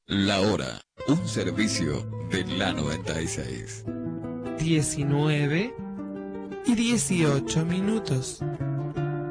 La hora, un servicio de la 96. 19:18.